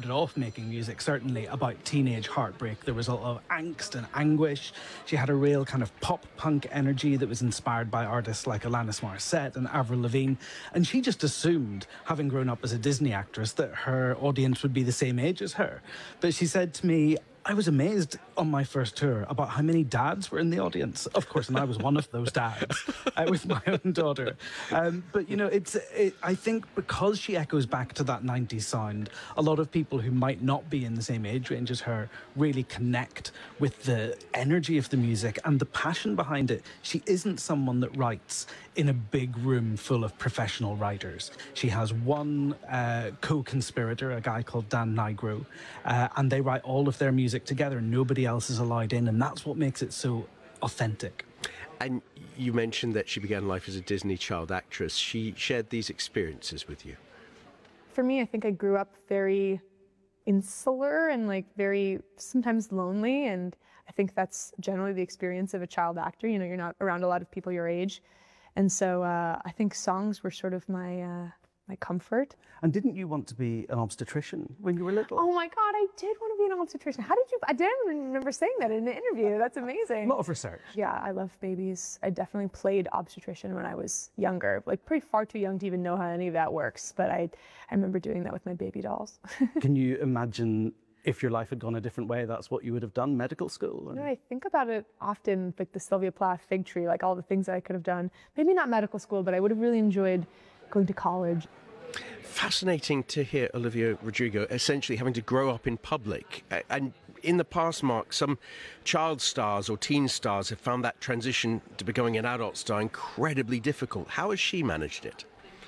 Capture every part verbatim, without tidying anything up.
started off making music, certainly about teenage heartbreak, the result of angst and anguish. She had a real kind of pop-punk energy that was inspired by artists like Alanis Morissette and Avril Lavigne. And she just assumed, having grown up as a Disney actress, that her audience would be the same age as her. But she said to me, I was amazed on my first tour about how many dads were in the audience. Of course, and I was one of those dads uh, with my own daughter. Um, but, you know, it's. It, I think because she echoes back to that nineties sound, a lot of people who might not be in the same age range as her really connect with the energy of the music and the passion behind it. She isn't someone that writes in a big room full of professional writers. She has one uh, co-conspirator, a guy called Dan Nigro, uh, and they write all of their music together and nobody else is allowed in, and that's what makes it so authentic. And you mentioned that she began life as a Disney child actress. She shared these experiences with you. For me, I think I grew up very insular and like very sometimes lonely, and I think that's generally the experience of a child actor. You know, you're not around a lot of people your age, and so uh, I think songs were sort of my uh, my comfort. And didn't you want to be an obstetrician when you were little? Oh my God, I did want to be an obstetrician. How did you, I didn't remember saying that in an interview. That's amazing. A lot of research. Yeah, I love babies. I definitely played obstetrician when I was younger, like pretty far too young to even know how any of that works. But I, I remember doing that with my baby dolls. Can you imagine if your life had gone a different way, that's what you would have done, medical school? You know, I think about it often, like the Sylvia Plath fig tree, like all the things that I could have done. Maybe not medical school, but I would have really enjoyed going to college. Fascinating to hear Olivia Rodrigo essentially having to grow up in public. And in the past, Mark, some child stars or teen stars have found that transition to becoming an adult star incredibly difficult. How has she managed it?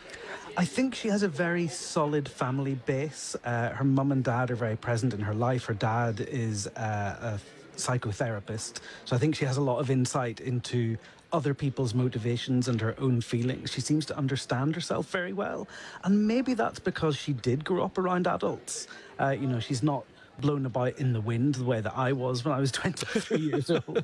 I think she has a very solid family base. Uh, her mum and dad are very present in her life. Her dad is uh, a psychotherapist, so I think she has a lot of insight into other people's motivations and her own feelings. She seems to understand herself very well, and maybe that's because she did grow up around adults. Uh, you know, she's not blown about in the wind the way that I was when I was twenty-three years old.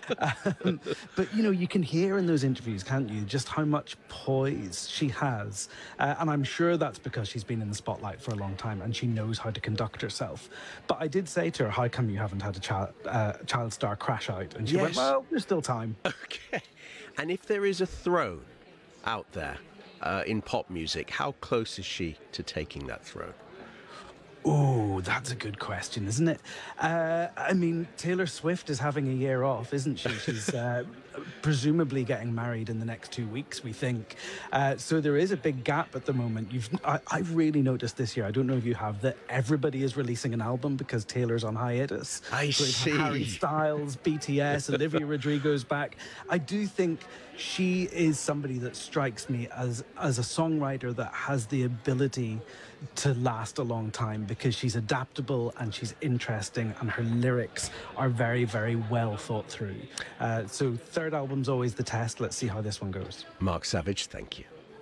Um, but, you know, you can hear in those interviews, can't you, just how much poise she has. Uh, and I'm sure that's because she's been in the spotlight for a long time and she knows how to conduct herself. But I did say to her, how come you haven't had a child, uh, child star crash out? And she yes. went, well, there's still time. Okay. And if there is a throne out there uh, in pop music, how close is she to taking that throne? Oh, that's a good question, isn't it? Uh, I mean, Taylor Swift is having a year off, isn't she? She's uh, presumably getting married in the next two weeks, we think. Uh, so there is a big gap at the moment. You've, I, I've really noticed this year, I don't know if you have, that everybody is releasing an album because Taylor's on hiatus. I so see. Harry Styles, B T S, Olivia Rodrigo's back. I do think she is somebody that strikes me as, as a songwriter that has the ability to last a long time because she's adaptable and she's interesting and her lyrics are very, very well thought through. Uh, so third album's always the test. Let's see how this one goes. Mark Savage, thank you.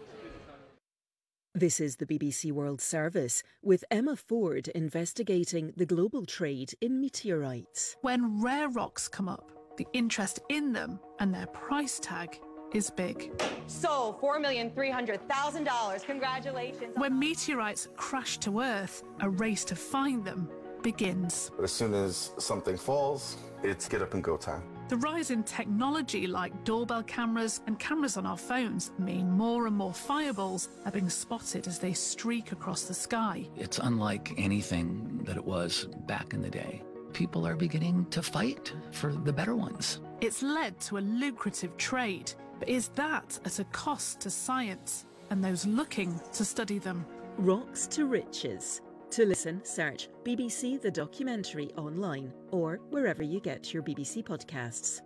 This is the B B C World Service with Emma Ford investigating the global trade in meteorites. When rare rocks come up, the interest in them and their price tag is big. Sold four million three hundred thousand dollars. Congratulations. When meteorites crash to Earth, a race to find them begins. But as soon as something falls, it's get up and go time. The rise in technology like doorbell cameras and cameras on our phones mean more and more fireballs are being spotted as they streak across the sky. It's unlike anything that it was back in the day. People are beginning to fight for the better ones. It's led to a lucrative trade, but is that at a cost to science and those looking to study them? Rocks to Riches. To listen, search B B C The Documentary online or wherever you get your B B C podcasts.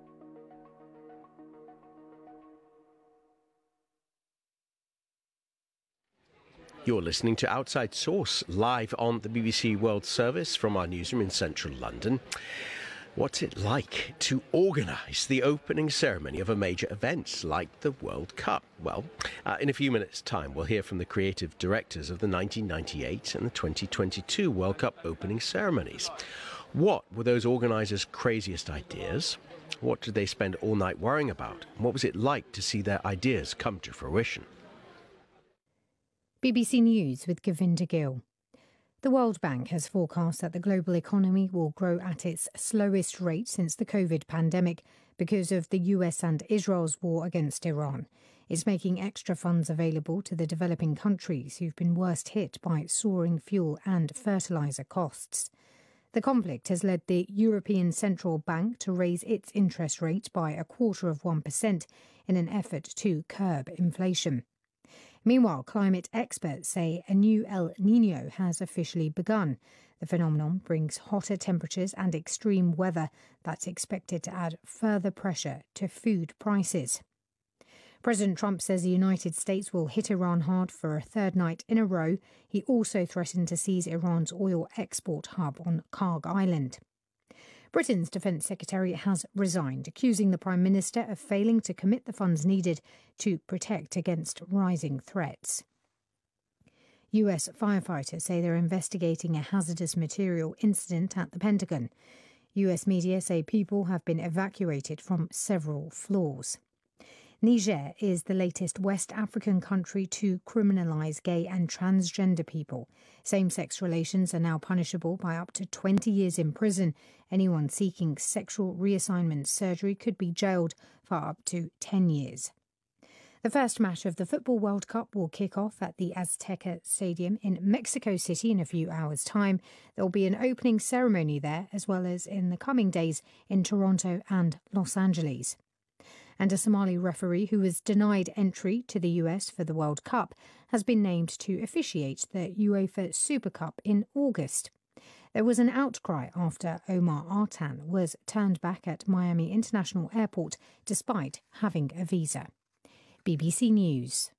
You're listening to Outside Source, live on the B B C World Service from our newsroom in central London. What's it like to organise the opening ceremony of a major event like the World Cup? Well, uh, in a few minutes' time, we'll hear from the creative directors of the nineteen ninety-eight and the twenty twenty-two World Cup opening ceremonies. What were those organisers' craziest ideas? What did they spend all night worrying about? And what was it like to see their ideas come to fruition? B B C News with Govinda Gill. The World Bank has forecast that the global economy will grow at its slowest rate since the COVID pandemic because of the U S and Israel's war against Iran. It's making extra funds available to the developing countries who've been worst hit by soaring fuel and fertilizer costs. The conflict has led the European Central Bank to raise its interest rate by a quarter of one percent in an effort to curb inflation. Meanwhile, climate experts say a new El Niño has officially begun. The phenomenon brings hotter temperatures and extreme weather that's expected to add further pressure to food prices. President Trump says the United States will hit Iran hard for a third night in a row. He also threatened to seize Iran's oil export hub on Karg Island. Britain's Defence Secretary has resigned, accusing the Prime Minister of failing to commit the funds needed to protect against rising threats. U S firefighters say they're investigating a hazardous material incident at the Pentagon. U S media say people have been evacuated from several floors. Niger is the latest West African country to criminalise gay and transgender people. Same-sex relations are now punishable by up to twenty years in prison. Anyone seeking sexual reassignment surgery could be jailed for up to ten years. The first match of the Football World Cup will kick off at the Azteca Stadium in Mexico City in a few hours' time. There will be an opening ceremony there, as well as in the coming days in Toronto and Los Angeles. And a Somali referee who was denied entry to the U S for the World Cup has been named to officiate the UEFA Super Cup in August. There was an outcry after Omar Artan was turned back at Miami International Airport despite having a visa. B B C News.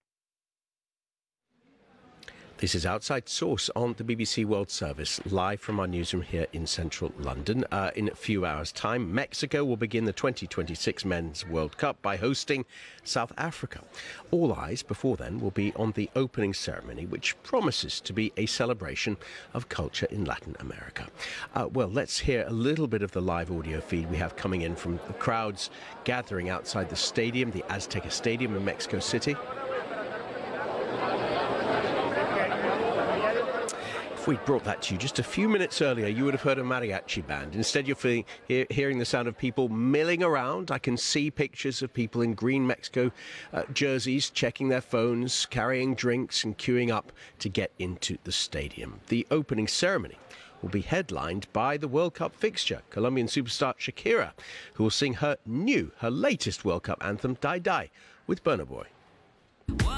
This is Outside Source on the B B C World Service, live from our newsroom here in central London. Uh, in a few hours' time, Mexico will begin the twenty twenty-six Men's World Cup by hosting South Africa. All eyes before then will be on the opening ceremony, which promises to be a celebration of culture in Latin America. Uh, well, let's hear a little bit of the live audio feed we have coming in from the crowds gathering outside the stadium, the Azteca Stadium in Mexico City. If we'd brought that to you just a few minutes earlier, you would have heard a mariachi band. Instead, you're feeling, hear, hearing the sound of people milling around. I can see pictures of people in green Mexico uh, jerseys, checking their phones, carrying drinks and queuing up to get into the stadium. The opening ceremony will be headlined by the World Cup fixture, Colombian superstar Shakira, who will sing her new, her latest World Cup anthem, Die Die, with Burna Boy.